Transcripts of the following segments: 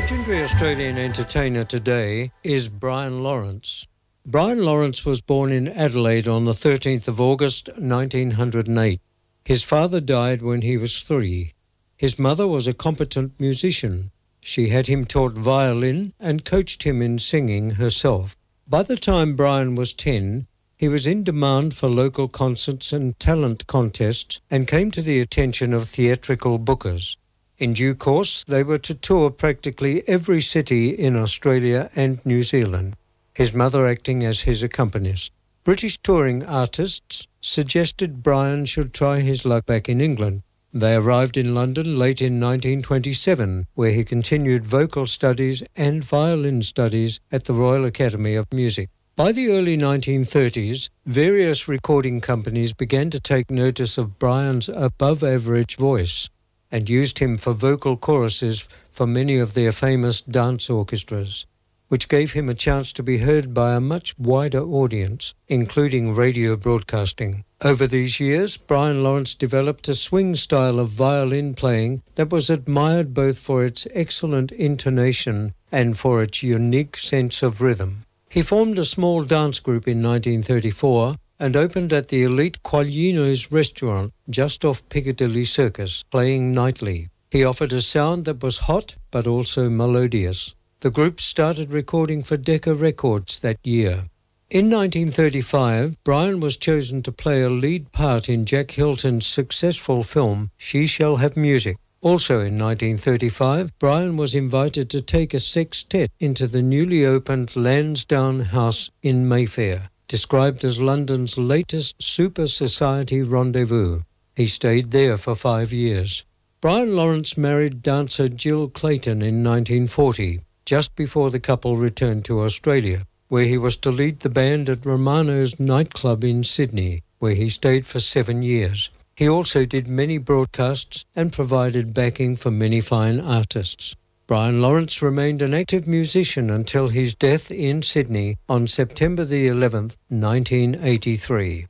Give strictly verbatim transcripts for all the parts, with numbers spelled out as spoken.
legendary Australian entertainer today is Brian Lawrence. Brian Lawrence was born in Adelaide on the thirteenth of August nineteen oh eight. His father died when he was three. His mother was a competent musician. She had him taught violin and coached him in singing herself. By the time Brian was ten, he was in demand for local concerts and talent contests and came to the attention of theatrical bookers. In due course, they were to tour practically every city in Australia and New Zealand, his mother acting as his accompanist. British touring artists suggested Brian should try his luck back in England. They arrived in London late in nineteen twenty-seven, where he continued vocal studies and violin studies at the Royal Academy of Music. By the early nineteen thirties, various recording companies began to take notice of Brian's above-average voice and used him for vocal choruses for many of their famous dance orchestras, which gave him a chance to be heard by a much wider audience, including radio broadcasting. Over these years, Brian Lawrence developed a swing style of violin playing that was admired both for its excellent intonation and for its unique sense of rhythm. He formed a small dance group in nineteen thirty-four and opened at the elite Quaglino's restaurant just off Piccadilly Circus, playing nightly. He offered a sound that was hot but also melodious. The group started recording for Decca Records that year. In nineteen thirty-five, Brian was chosen to play a lead part in Jack Hilton's successful film She Shall Have Music. Also in nineteen thirty-five, Brian was invited to take a sextet into the newly opened Lansdowne House in Mayfair, described as London's latest super society rendezvous. He stayed there for five years. Brian Lawrence married dancer Jill Clayton in nineteen forty, just before the couple returned to Australia, where he was to lead the band at Romano's nightclub in Sydney, where he stayed for seven years. He also did many broadcasts and provided backing for many fine artists. Brian Lawrence remained an active musician until his death in Sydney on September the eleventh, nineteen eighty-three.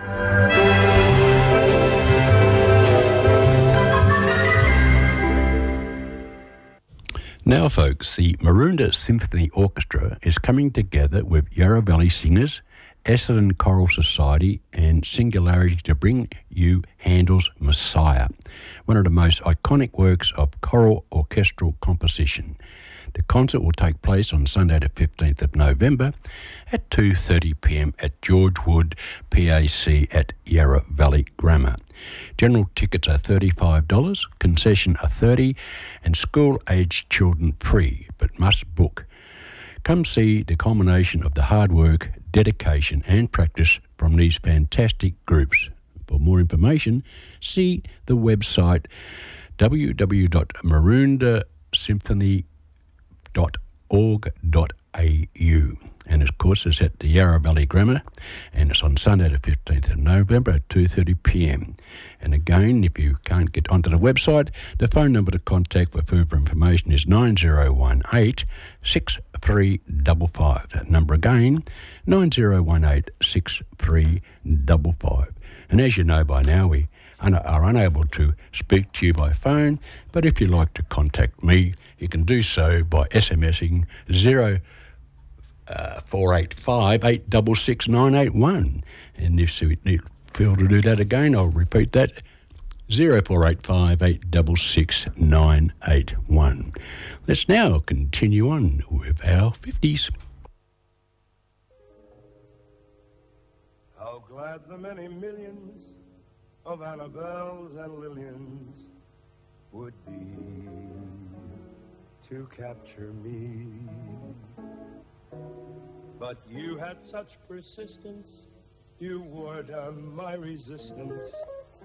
Now, folks, the Maroondah Symphony Orchestra is coming together with Yarra Valley Singers, Essendon Choral Society and Singularity to bring you Handel's Messiah, one of the most iconic works of choral orchestral composition. The concert will take place on Sunday the fifteenth of November at two thirty p m at George Wood P A C at Yarra Valley Grammar. General tickets are thirty-five dollars, concession are thirty dollars, and school-aged children free, but must book. Come see the culmination of the hard work, dedication and practice from these fantastic groups. For more information, see the website w w w dot maroondah symphony dot org dot a u. And of course it's at the Yarra Valley Grammar, and it's on Sunday the fifteenth of November at two thirty p m. And again, if you can't get onto the website, the phone number to contact for further information is nine zero one eight, six three five five. That number again, nine zero one eight, six three five five. And as you know by now, we are unable to speak to you by phone, but if you'd like to contact me, you can do so by SMSing zero four eight five, eight six six, nine eight one. And if you feel to do that again, I'll repeat that, zero four eight five, eight six six, nine eight one. Let's now continue on with our fifties. How glad the many millions of Annabelles and Lillians would be to capture me. But you had such persistence, you wore down my resistance,